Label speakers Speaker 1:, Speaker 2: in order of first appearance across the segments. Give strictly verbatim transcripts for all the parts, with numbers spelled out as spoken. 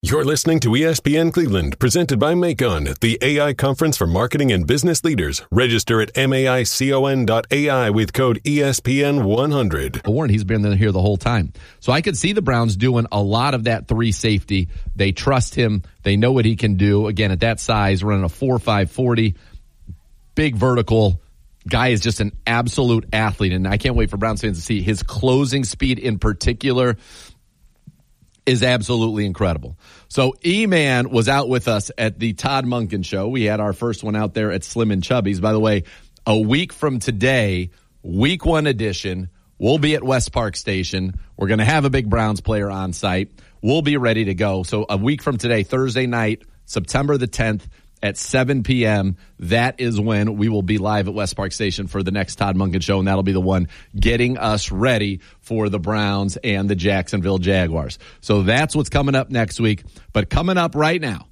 Speaker 1: You're listening to E S P N Cleveland, presented by Macon, the A I conference for marketing and business leaders. Register at maicon dot A I with code E S P N one hundred.
Speaker 2: Warren, he's been here the whole time. So I could see the Browns doing a lot of that three safety. They trust him. They know what he can do. Again, at that size, running a four five forty, big vertical. Guy is just an absolute athlete, and I can't wait for Browns fans to see his closing speed in particular is absolutely incredible. So E-Man was out with us at the Todd Monken show. We had our first one out there at Slim and Chubby's. By the way, a week from today, week one edition, we'll be at West Park Station. We're going to have a big Browns player on site. We'll be ready to go. So a week from today, Thursday night, September the tenth, at seven p.m., that is when we will be live at West Park Station for the next Todd Monken show, and that'll be the one getting us ready for the Browns and the Jacksonville Jaguars. So that's what's coming up next week. But coming up right now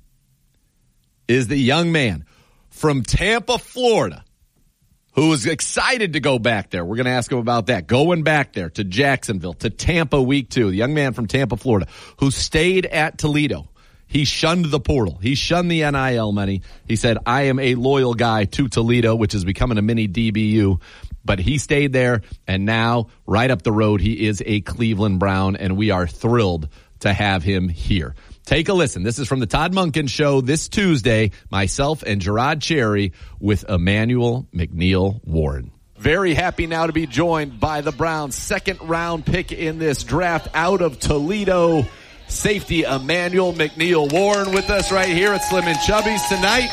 Speaker 2: is the young man from Tampa, Florida, who is excited to go back there. We're going to ask him about that. Going back there to Jacksonville, to Tampa week two. The young man from Tampa, Florida, who stayed at Toledo. He shunned the portal. He shunned the N I L money. He said, I am a loyal guy to Toledo, which is becoming a mini D B U. But he stayed there, and now, right up the road, he is a Cleveland Brown, and we are thrilled to have him here. Take a listen. This is from the Todd Monken Show this Tuesday. Myself and Gerard Cherry with Emmanuel McNeil Warren. Very happy now to be joined by the Browns' second-round pick in this draft out of Toledo, safety Emmanuel McNeil Warren with us right here at Slim and Chubby's tonight.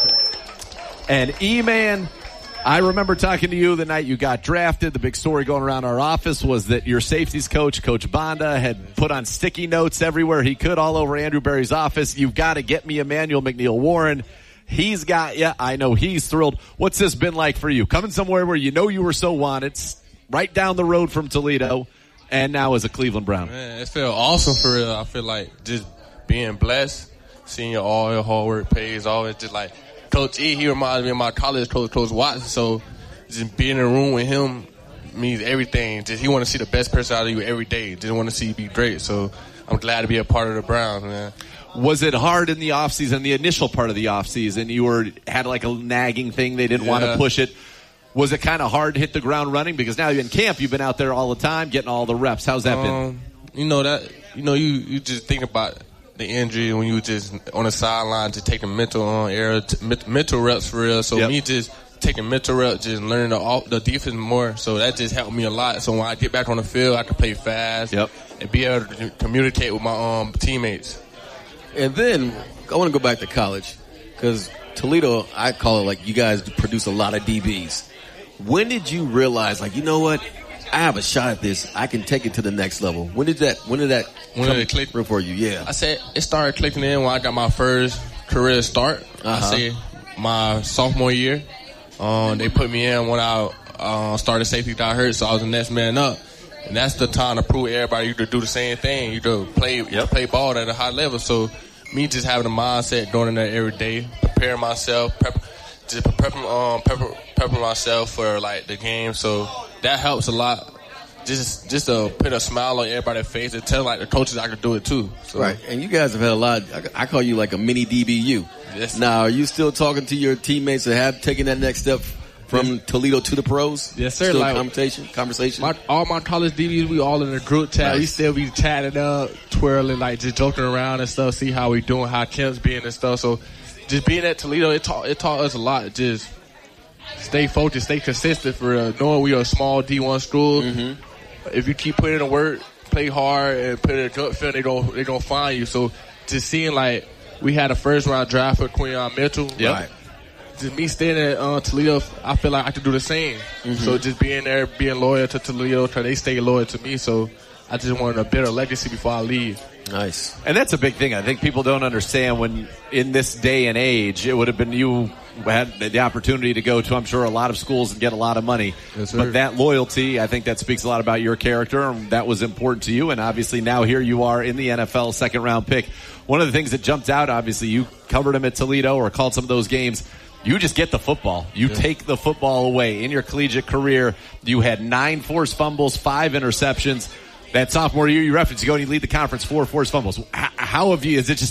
Speaker 2: And E-Man, I remember talking to you the night you got drafted. The big story going around our office was that your safeties coach, Coach Bonda, had put on sticky notes everywhere he could all over Andrew Berry's office. You've got to get me Emmanuel McNeil Warren. He's got you. I know he's thrilled. What's this been like for you? Coming somewhere where you know you were so wanted, right down the road from Toledo, and now as a Cleveland Brown.
Speaker 3: Man, it felt awesome for real. I feel like just being blessed, seeing your, all your hard work pays off. It's just like Coach E, he reminds me of my college coach, Coach Watson. So just being in a room with him means everything. Just he want to see the best person out of you every day. Just want to see you be great. So I'm glad to be a part of the Browns, man.
Speaker 2: Was it hard in the offseason, the initial part of the offseason? You were had like a nagging thing. They didn't yeah. want to push it. Was it kind of hard to hit the ground running? Because now you're in camp, you've been out there all the time, getting all the reps. How's that
Speaker 3: um, been? You know that. You know, you, you just think about the injury when you just on the sideline, just taking mental on air, t- mental reps for real. So yep. me just taking mental reps, just learning the, the defense more. So that just helped me a lot. So when I get back on the field, I can play fast
Speaker 2: yep.
Speaker 3: and be able to communicate with my um, teammates.
Speaker 4: And then I want to go back to college because Toledo, I call it like you guys produce a lot of D Bs. When did you realize, like, you know what, I have a shot at this. I can take it to the next level. When did that? When did that
Speaker 3: when
Speaker 4: come
Speaker 3: did it click
Speaker 4: for you? Yeah,
Speaker 3: I said it started clicking in when I got my first career start.
Speaker 4: Uh-huh.
Speaker 3: I say my sophomore year. Um, they put me in when I uh, started safety got hurt, so I was the next man up. And that's the time to prove everybody you could do the same thing. You could play, you
Speaker 2: yep.
Speaker 3: play ball at a high level. So me just having a mindset, going in there every day, preparing myself, prep, just prepping, um, prepper, prepping myself for like the game. So that helps a lot. Just, just to put a smile on everybody's face and tell like the coaches I could do it too. So.
Speaker 4: Right, and you guys have had a lot. I call you like a mini D B U.
Speaker 3: Yes.
Speaker 4: Now, are you still talking to your teammates that have taken that next step from yes. Toledo to the pros?
Speaker 3: Yes, sir.
Speaker 4: Still
Speaker 3: like
Speaker 4: conversation, conversation.
Speaker 3: My, all my college D Bs, we all in a group chat. Nice. We still be chatting up, twirling, like just joking around and stuff. See how we doing, how Kemp's being and stuff. So, just being at Toledo, it taught it taught us a lot. Just stay focused, stay consistent for uh, knowing we are a small D one school.
Speaker 4: Mm-hmm.
Speaker 3: If you keep putting in the work, play hard, and put in a gut feel, they don't they don't find you. So, just seeing like we had a first round draft for Quinyon Mitchell.
Speaker 2: Yep.
Speaker 3: Right. Just me staying at uh, Toledo, I feel like I could do the same. Mm-hmm. So just being there, being loyal to Toledo, they stay loyal to me. So I just wanted a better legacy before I leave.
Speaker 4: Nice.
Speaker 2: And that's a big thing. I think people don't understand when in this day and age, it would have been you had the opportunity to go to, I'm sure, a lot of schools and get a lot of money.
Speaker 3: Yes, sir.
Speaker 2: But that loyalty, I think that speaks a lot about your character, and that was important to you. And obviously now here you are in the N F L, second round pick. One of the things that jumped out, obviously, you covered him at Toledo or called some of those games. You just get the football. You yeah. take the football away. In your collegiate career, you had nine forced fumbles, five interceptions. That sophomore year, you referenced, you go and you lead the conference, four forced fumbles. How have you, is it just